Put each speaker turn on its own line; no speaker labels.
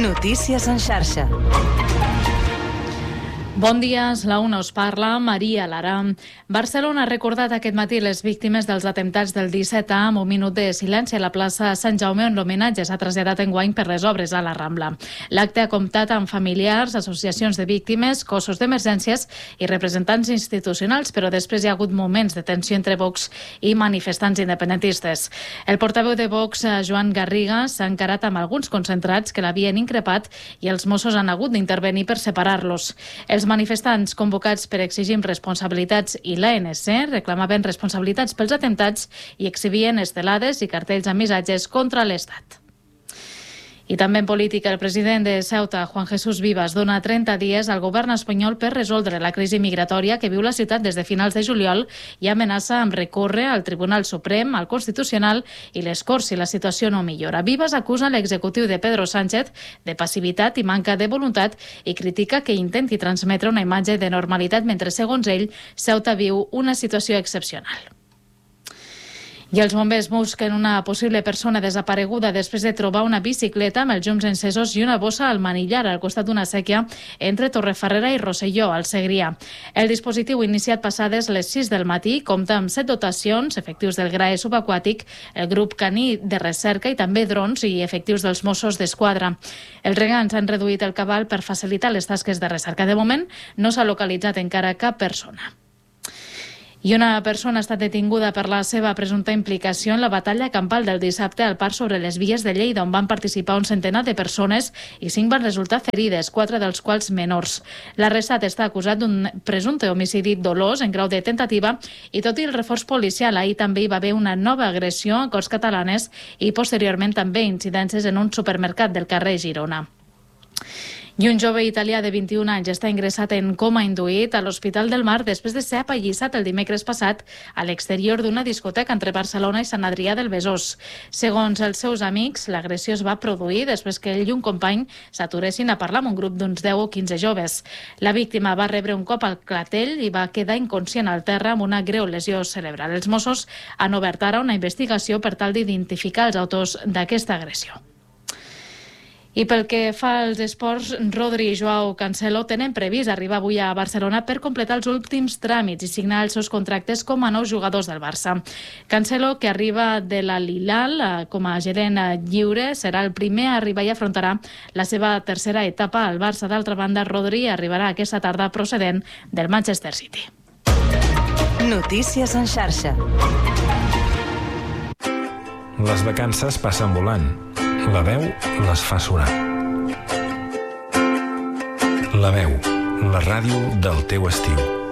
Notícies en xarxa.
Bon dia, la UNA us parla, Maria Lara. Barcelona ha recordat aquest matí les víctimes dels atemptats del 17A amb un minut de silenci a la plaça Sant Jaume, on l'homenatge s'ha traslladat enguany per les obres a la Rambla. L'acte ha comptat amb familiars, associacions de víctimes, cossos d'emergències i representants institucionals, però després hi ha hagut moments de tensió entre Vox i manifestants independentistes. El portaveu de Vox, Joan Garriga, s'ha encarat amb alguns concentrats que l'havien increpat i els Mossos han hagut d'intervenir per separar-los. Els manifestants convocats per exigir responsabilitats i l'ANC reclamaven responsabilitats pels atemptats i exhibien estelades i cartells amb missatges contra l'Estat. I també en política, el president de Ceuta, Juan Jesús Vivas, dona 30 dies al govern espanyol per resoldre la crisi migratòria que viu la ciutat des de finals de juliol i amenaça amb recórrer al Tribunal Suprem, al Constitucional i les Corts si la situació no millora. Vivas acusa l'executiu de Pedro Sánchez de passivitat i manca de voluntat i critica que intenti transmetre una imatge de normalitat mentre, segons ell, Ceuta viu una situació excepcional. I els bombers busquen una possible persona desapareguda després de trobar una bicicleta amb els llums encesos i una bossa al manillar al costat d'una séquia entre Torrefarrera i Rosselló, al Segrià. El dispositiu, iniciat passades les 6 del matí, compta amb 7 dotacions, efectius del GRAE subaquàtic, el grup caní de recerca i també drons i efectius dels Mossos d'Esquadra. Els regants han reduït el cabal per facilitar les tasques de recerca. De moment, no s'ha localitzat encara cap persona. I una persona ha estat detinguda per la seva presumpta implicació en la batalla campal del dissabte al parc sobre les vies de Lleida, on van participar un centenar de persones i 5 van resultar ferides, 4 dels quals menors. L'arrestat està acusat d'un presumpte homicidi dolós en grau de tentativa i, tot i el reforç policial, ahir també hi va haver una nova agressió a Corts Catalanes i posteriorment també incidències en un supermercat del carrer Girona. I un jove italià de 21 anys està ingressat en coma induït a l'Hospital del Mar després de ser apallissat el dimecres passat a l'exterior d'una discoteca entre Barcelona i Sant Adrià del Besòs. Segons els seus amics, l'agressió es va produir després que ell i un company s'aturessin a parlar amb un grup d'uns 10 o 15 joves. La víctima va rebre un cop al clatell i va quedar inconscient al terra amb una greu lesió cerebral. Els Mossos han obert ara una investigació per tal d'identificar els autors d'aquesta agressió. I pel que fa als esports, Rodri i Joao Cancelo tenen previst arribar avui a Barcelona per completar els últims tràmits i signar els seus contractes com a nous jugadors del Barça. Cancelo, que arriba de l'Al-Hilal com a gerent lliure, serà el primer a arribar i afrontarà la seva tercera etapa al Barça. D'altra banda, Rodri arribarà aquesta tarda procedent del Manchester City.
Notícies en xarxa.
Les vacances passen volant. La veu les fa sonar. La veu, la ràdio del teu estiu.